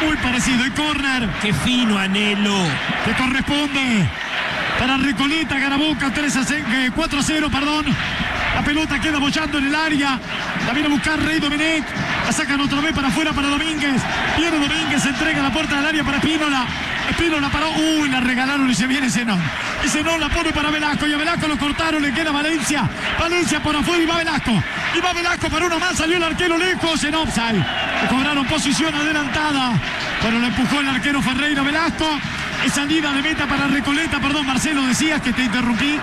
Muy parecido. Y córner. Qué fino Anhelo. Que corresponde para Recoleta. Gana Boca 4-0, perdón. La pelota queda bollando en el área. La viene a buscar Rey Domenech. La sacan otra vez para afuera para Domínguez. Viene Domínguez, entrega la puerta del área para Espínola. Espínola paró. Uy, la regalaron y se viene Zenón. Y Zenón la pone para Velasco. Y a Velasco lo cortaron. Le queda Valencia. Valencia por afuera y va Velasco. Y va Velasco para una más. Salió el arquero lejos en offside. Le cobraron posición adelantada. Pero le empujó el arquero Ferreira Velasco. Es salida de meta para Recoleta. Perdón, Marcelo, decías que te interrumpí.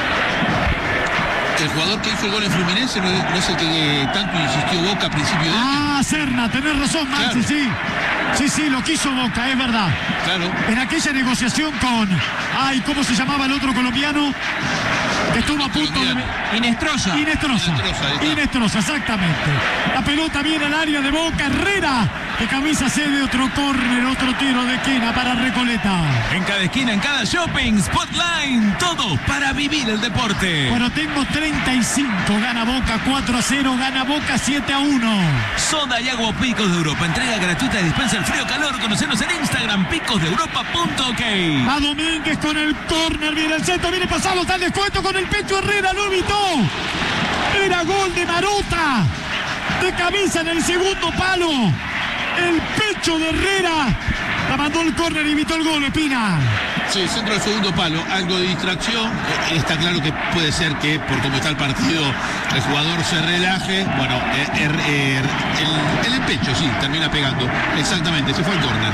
El jugador que hizo el gol en Fluminense no es el que tanto insistió Boca a principio de año. Serna, tenés razón, Maxi, claro. Sí, lo quiso Boca, es verdad. Claro. En aquella negociación con... ¿cómo se llamaba el otro colombiano? Que estuvo a punto de... Inestrosa, exactamente. La pelota viene al área de Boca. Herrera, que camisa cede otro córner, otro tiro de esquina para Recoleta. En cada esquina, en cada shopping, Spotline, todo para vivir el deporte. Bueno, tengo 35, gana Boca 4-0, gana Boca 7-1. Soda y agua Picos de Europa, entrega gratuita y dispensa el frío-calor. Conocenos en Instagram, picosdeeuropa.ok. Va Domínguez con el córner, viene el centro, viene pasado, está el descuento con el pecho, Herrera lo evitó. Era gol de Marotta, de cabeza en el segundo palo. El pecho de Herrera la mandó el córner y evitó el gol, Espina. Sí, centro del segundo palo, algo de distracción. Está claro que puede ser que por cómo está el partido el jugador se relaje. Bueno, el pecho sí, termina pegando. Exactamente, se fue al córner.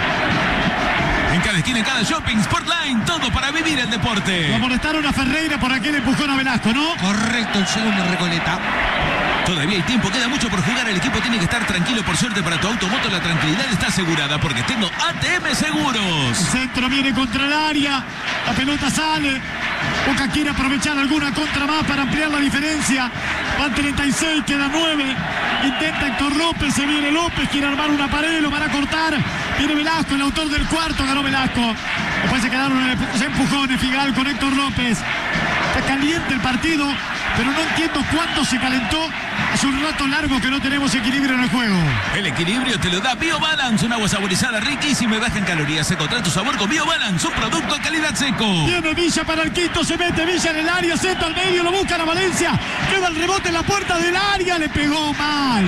En cada esquina, en cada shopping, Sportline, todo para vivir el deporte. Lo molestaron a Ferreira por aquel empujón a Velasco, ¿no? Correcto, el segundo Recoleta. Todavía hay tiempo, queda mucho por jugar. El equipo tiene que estar tranquilo. Por suerte para tu automoto la tranquilidad está asegurada porque tengo ATM Seguros. El centro viene contra el área, la pelota sale. Boca quiere aprovechar alguna contra más para ampliar la diferencia. Van 36, queda 9. Intenta Héctor López, se viene López, quiere armar una pared, lo van a cortar. Viene Velasco, el autor del cuarto, ganó Velasco. Después se quedaron empujones Figal con Héctor López. Está caliente el partido, pero no entiendo cuándo se calentó. Hace un rato largo que no tenemos equilibrio en el juego. El equilibrio te lo da BioBalance, un agua saborizada riquísima y baja en calorías. Encontrá tu sabor con BioBalance, un producto de calidad seco. Viene Villa para el quinto, se mete Villa en el área, centro al medio, lo buscan a Valencia. Queda el rebote en la puerta del área, le pegó mal.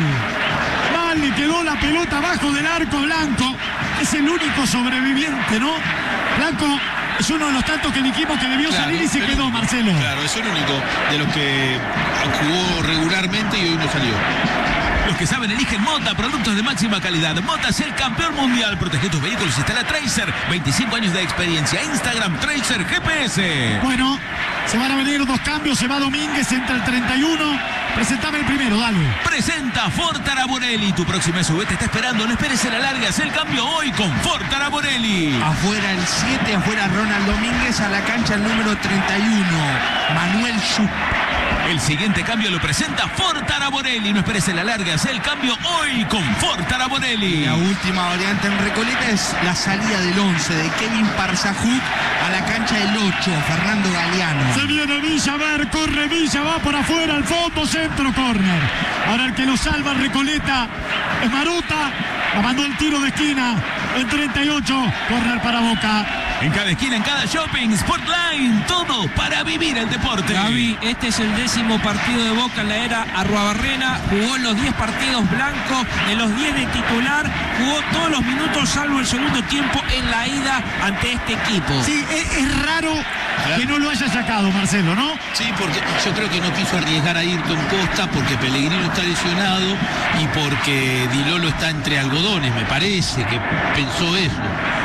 Le quedó la pelota abajo del arco. Blanco es el único sobreviviente, ¿no? Blanco es uno de los tantos que dijimos que debió salir y se quedó, Marcelo. Claro, es el único de los que jugó regularmente y hoy no salió. Los que saben eligen Mota, productos de máxima calidad. Mota es el campeón mundial. Protege tus vehículos, instala Tracer. 25 años de experiencia. Instagram Tracer GPS. Bueno, se van a venir dos cambios. Se va Domínguez, entra el 31. Presentame el primero, dale. Presenta Ford Araborelli. Tu próxima SUV te está esperando. No esperes a la larga. Haz el cambio hoy con Ford Araborelli. Afuera el 7, afuera Ronald Domínguez, a la cancha el número 31, Manuel Schupp. El siguiente cambio lo presenta Ford Araborelli. No esperes a la larga. Haz el cambio hoy con Ford Araborelli. La última variante en Recoleta es la salida del 11 de Kevin Parzajuk a la cancha del 8, Fernando Galeano. Se viene Villa, a ver, corre Villa, va por afuera, al fondo, centro, córner. Ahora el que lo salva Recoleta es Marotta. La mandó el tiro de esquina en 38, córner para Boca. En cada esquina, en cada shopping, Sportline, todo para vivir el deporte. Gaby, este es el 10º partido de Boca en la era Arruabarrena. Jugó los 10 partidos blancos, de los 10 de titular, jugó todos los minutos salvo el segundo tiempo en la ida ante este equipo. Sí, es raro que no lo haya sacado, Marcelo, ¿no? Sí, porque yo creo que no quiso arriesgar a Ayrton Costa porque Pellegrino está lesionado y porque Di Lolo está entre algodones, me parece que pensó eso.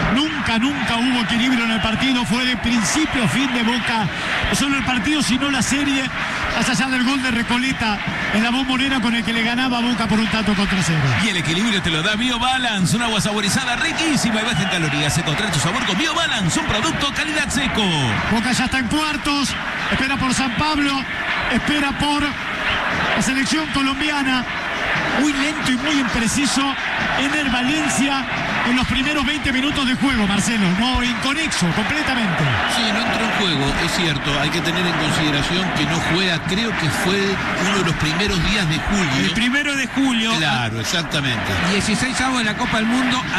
Nunca hubo equilibrio en el partido, fue de principio a fin de Boca, no solo el partido sino la serie, más allá del gol de Recoleta en la Bombonera con el que le ganaba a Boca por un tanto contra cero. Y el equilibrio te lo da BioBalance, un agua saborizada riquísima y baja en calorías. Encontrá tu sabor con BioBalance, un producto calidad seco. Boca ya está en cuartos, espera por San Pablo, espera por la selección colombiana. Muy lento y muy impreciso Ener Valencia en los primeros 20 minutos de juego, Marcelo, no, inconexo completamente. Sí, no entró en juego, es cierto, hay que tener en consideración que no juega, creo que fue uno de los primeros días de julio. El 1 de julio. Claro, exactamente. 16avos de la Copa del Mundo.